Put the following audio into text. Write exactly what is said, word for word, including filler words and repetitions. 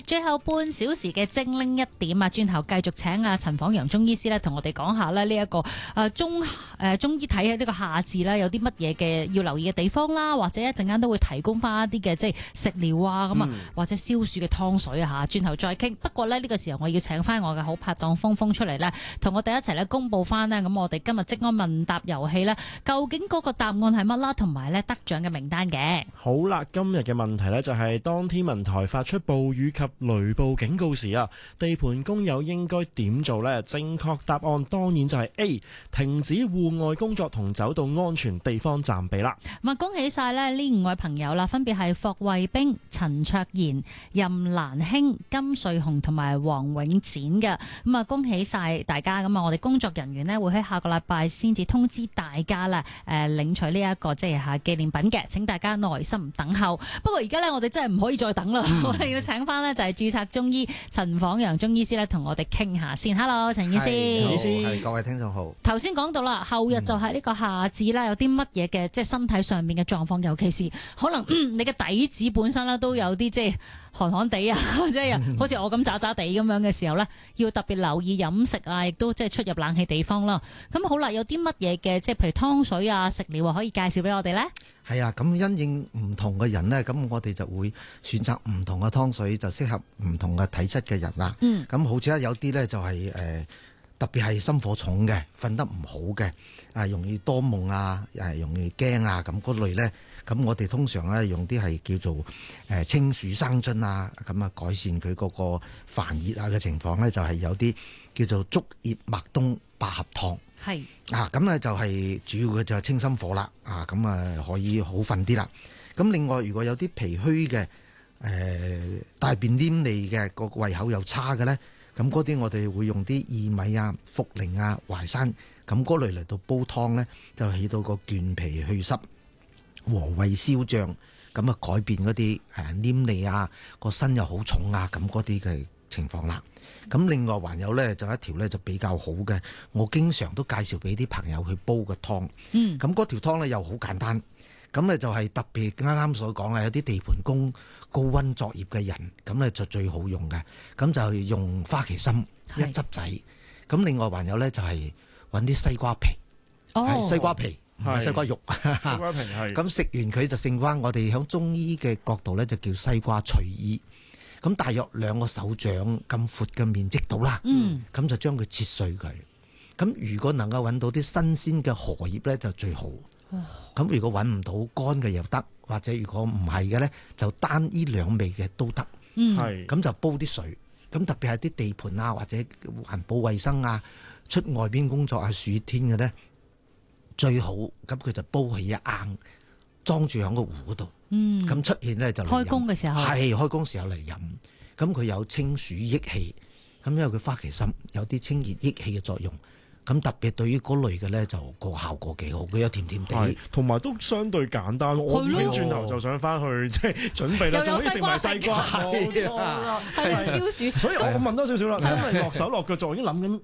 最後半小時嘅精靈一點啊，轉頭繼續請阿陳晃陽中醫師咧，同我哋講下咧呢一個誒中誒中醫睇下呢個夏至啦，有啲乜嘢嘅要留意嘅地方啦，或者一陣間都會提供翻一啲嘅即係食療啊咁啊，嗯、或者消暑嘅湯水啊嚇，轉頭再傾。不過呢，呢、呢個時候我要請翻我嘅好拍檔峰峰出嚟咧，同我哋一齊咧公佈翻呢。咁我哋今日職安問答遊戲咧，究竟嗰個答案係乜啦，同埋咧得獎嘅名單嘅。 好啦，今日嘅問題呢，就係當天文台發出暴雨及雷暴警告時啊，地盤工友應該點做呢？正確答案當然就係 A， 停止戶外工作同走到安全地方暫避啦。 咁啊，恭喜晒咧呢五位朋友啦，分別係霍慧冰、陳卓賢、任蘭興、金瑞雄同埋黃永展嘅。咁啊，恭喜晒大家。咁啊，我哋工作人員呢會喺下個禮拜先至通知大家啦，誒領取呢一個即係吓紀念品嘅，請大家耐心等候。不過而家呢，我哋真係唔可以再等啦，嗯、我哋要請翻呢就係註冊中醫陳晃陽中醫師咧，同我哋傾下先。Hello， 陳醫師， 陳醫師，各位聽眾好。 頭先講到啦，後日就係呢個夏至啦，有啲乜嘢嘅即係身體上面嘅狀況，尤其是可能、嗯、你嘅底子本身啦都有啲即係寒寒地啊，即係好似我咁渣渣地咁樣嘅時候咧，要特別留意飲食啊，亦都即係出入冷氣地方啦。咁好啦，有啲乜嘢嘅即係譬如湯水啊、食療啊，可以介紹俾我哋咧？ 係啊，咁因應唔同嘅人呢，咁我哋就會選擇唔同嘅湯水，就適合唔同嘅體質嘅人啦。嗯，咁好似有啲呢，就係、是、誒、呃、特別係心火重嘅，瞓得唔好嘅，啊容易多夢啊，誒容易驚啊，咁嗰類呢。咁我哋通常咧用啲係叫做誒清暑生津啊，咁啊改善佢嗰個煩熱啊嘅情況咧，就係、是、有啲叫做竹葉麥冬百合湯。係啊，咁咧就係主要嘅就係清心火啦，啊咁啊可以好瞓啲啦。咁另外如果有啲脾虛嘅誒大便黏膩嘅個胃口又差嘅咧，咁嗰啲我哋會用啲薏米啊、茯苓啊、淮山咁嗰類嚟到煲湯咧，就起到個健脾祛濕、和胃消脹，咁啊改變嗰啲誒黏膩啊，個身又好重啊，咁嗰啲嘅情況啦。咁另外還有咧，就一條咧就比較好嘅，我經常都介紹俾啲朋友去煲嘅湯。嗯，咁嗰條湯咧又好簡單，咁咧就係特別啱啱所講嘅，有啲地盤工高溫作業嘅人，咁咧就最好用嘅。咁就用花旗參一汁仔，咁另外還有咧就係揾啲西瓜皮，哦，西瓜皮。係西瓜肉，西瓜皮係。咁食完佢就剩翻，我哋響中醫嘅角度咧就叫西瓜隨衣。咁大約兩個手掌咁闊嘅面積到啦。嗯。咁就將佢切碎佢。咁如果能夠揾到啲新鮮嘅荷葉咧就最好。哦。咁如果揾唔到乾嘅又得，或者如果唔係嘅咧，就單依兩味嘅都得。嗯。係。咁就煲啲水。咁特別係啲地盤啊，或者環保衛生啊，出外邊工作啊，暑天嘅咧。最好咁佢就煲起一罌，裝住喺個壺度。嗯，咁出現咧就開工嘅時候係開工時候嚟飲。咁佢有清暑益氣，咁因為佢花旗參有啲清熱益氣嘅作用。咁特別對於嗰類嘅咧就個效果幾好，佢有甜甜地， 同埋都相對簡單。我已經轉頭就想翻去即係準備啦，仲可以食埋西瓜，冇錯啦，係消暑。所以我問多少少啦，真係落手落腳做，已經諗緊